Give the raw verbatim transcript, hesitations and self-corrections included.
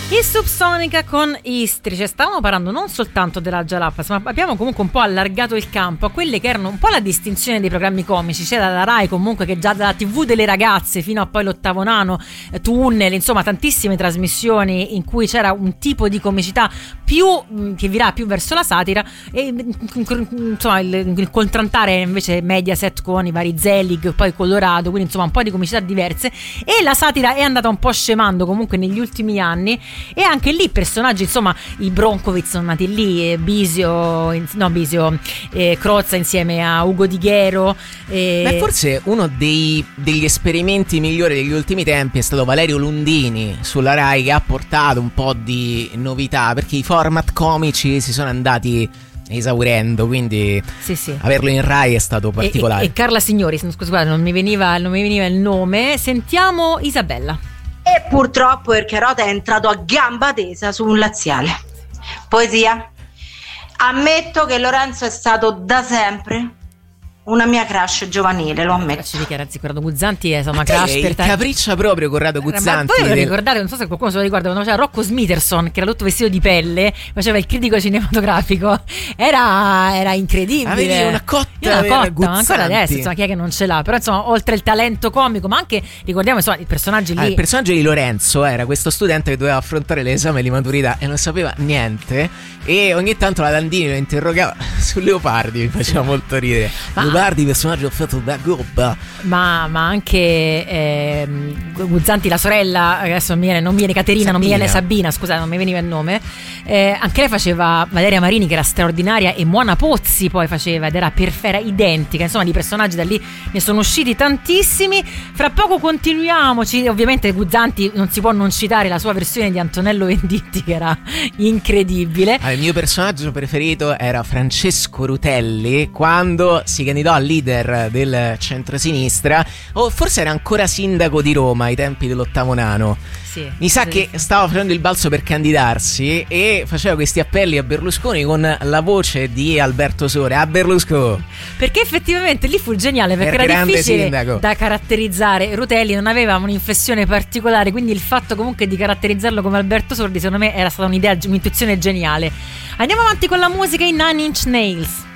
Il Subsonica con Istrice. Stavamo parlando non soltanto della Jalapas, ma abbiamo comunque un po' allargato il campo a quelle che erano un po' la distinzione dei programmi comici. C'era la Rai comunque che già dalla tivù delle ragazze fino a poi l'Ottavo Nano, eh, Tunnel, insomma tantissime trasmissioni in cui c'era un tipo di comicità più mh, che virà più verso la satira, e insomma il, il contrantare invece Mediaset con i vari Zelig, poi Colorado, quindi insomma un po' di comicità diverse, e la satira è andata un po' scemando comunque negli ultimi anni. E anche lì personaggi, insomma i Broncovic sono nati lì, eh, Bisio no Bisio eh, Crozza insieme a Ugo Di Ghero, eh. Beh, forse uno dei, degli esperimenti migliori degli ultimi tempi è stato Valerio Lundini sulla Rai, che ha portato un po' di novità, perché i format comici si sono andati esaurendo, quindi sì, sì. averlo in Rai è stato particolare. E, e, e Carla Signori, scusate, non mi veniva non mi veniva il nome. Sentiamo Isabella. E purtroppo il Carota è entrato a gamba tesa su un laziale. Poesia. Ammetto che Lorenzo è stato da sempre una mia crush giovanile, lo ammetto. Ci dichiara Corrado Guzzanti è insomma crush per te. Capriccia proprio Corrado Guzzanti. Ma voi lo ricordate, non so se qualcuno se lo ricorda, quando faceva Rocco Smithson, che era tutto vestito di pelle, faceva il critico cinematografico. Era, era incredibile. Avevi una cotta, Io una cotta, Guzzanti. Ancora adesso, insomma, chi è che non ce l'ha? Però insomma, oltre il talento comico, ma anche ricordiamo insomma i personaggi lì. Ah, il personaggio di Lorenzo era questo studente che doveva affrontare l'esame di maturità e non sapeva niente, e ogni tanto la Landini lo interrogava su Leopardi, mi faceva molto ridere. Ma Leopardi, personaggio fatto da gobba. Ma, ma anche eh, Guzzanti, la sorella, adesso non mi viene, non mi viene Caterina, Sabina. non mi viene Sabina, scusate, non mi veniva il nome. Eh, anche lei faceva Valeria Marini, che era straordinaria, e Mona Pozzi poi faceva, ed era perfetta, identica. Insomma, di personaggi da lì ne sono usciti tantissimi. Fra poco continuiamoci. Ovviamente Guzzanti non si può non citare la sua versione di Antonello Venditti, che era incredibile. Ah, il mio personaggio preferito era Francesco Rutelli, quando si candidò al leader del centrosinistra, o forse era ancora sindaco di Roma ai tempi dell'Ottavo Nano. Sì, mi sa sì. che stava facendo il balzo per candidarsi e faceva questi appelli a Berlusconi con la voce di Alberto Sore: a Berlusconi. Perché effettivamente lì fu geniale, perché per era difficile sindaco. da caratterizzare. Rutelli non aveva un'inflessione particolare, quindi il fatto comunque di caratterizzarlo come Alberto Sordi secondo me era stata un'idea, un'intuizione geniale. Andiamo avanti con la musica, i Nine Inch Nails.